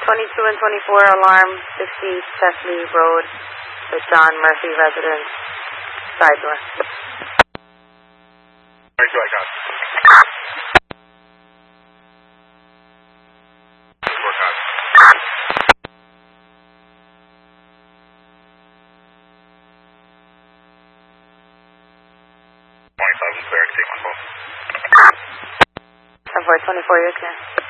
22 and 24, alarm 60 Chesley Road, the John Murphy residence, side door. 22, I got it. 24, got it. 25 is clear, take my phone. 10-4, 24, you're clear.